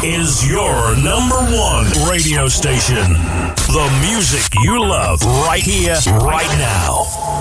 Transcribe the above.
is your number one radio station. The music you love right here, right now.